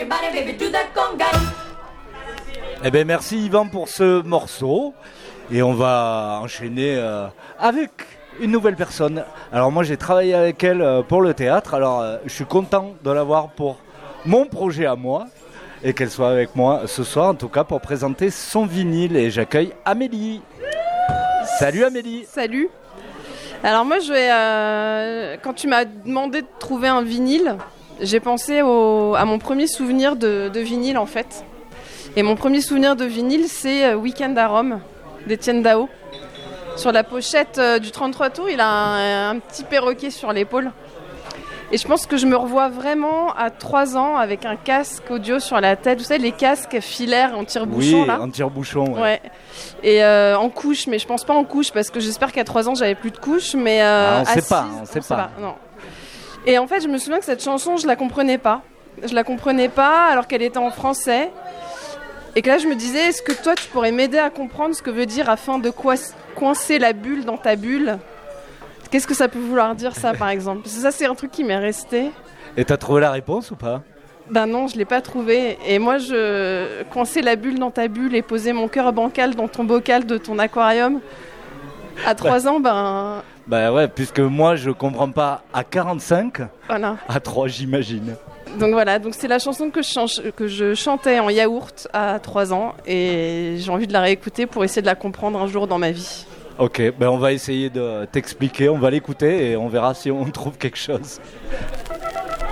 Everybody, baby, do that conga. Eh bien, merci Yvan pour ce morceau. Et on va enchaîner avec une nouvelle personne. Alors moi, j'ai travaillé avec elle pour le théâtre. Alors, je suis content de l'avoir pour mon projet à moi. Et qu'elle soit avec moi ce soir, en tout cas, pour présenter son vinyle. Et j'accueille Amélie. Salut Amélie. Salut. Alors moi, quand tu m'as demandé de trouver un vinyle, j'ai pensé à mon premier souvenir de vinyle en fait. Et mon premier souvenir de vinyle, c'est Weekend à Rome d'Étienne Dao. Sur la pochette du 33 tours, il a un petit perroquet sur l'épaule. Et je pense que je me revois vraiment à 3 ans avec un casque audio sur la tête. Vous savez, les casques filaires en tire-bouchon, là. Oui, en tire-bouchon, ouais. Et en couche, mais je pense pas en couche parce que j'espère qu'à 3 ans, j'avais plus de couche. Mais on assise, sait pas. Non. Et en fait, je me souviens que cette chanson, je la comprenais pas. Je la comprenais pas alors qu'elle était en français. Et que là, je me disais, est-ce que toi, tu pourrais m'aider à comprendre ce que veut dire afin de coincer la bulle dans ta bulle ? Qu'est-ce que ça peut vouloir dire, ça, par exemple ? Parce que ça, c'est un truc qui m'est resté. Et t'as trouvé la réponse ou pas ? Ben non, je l'ai pas trouvé. Et moi, je coincer la bulle dans ta bulle et poser mon cœur bancal dans ton bocal de ton aquarium. À 3 ans, Bah ouais, puisque moi, je comprends pas à 45. Voilà. À 3, j'imagine. Donc voilà, donc c'est la chanson que je chantais en yaourt à 3 ans. Et j'ai envie de la réécouter pour essayer de la comprendre un jour dans ma vie. Ok, on va essayer de t'expliquer, on va l'écouter et on verra si on trouve quelque chose.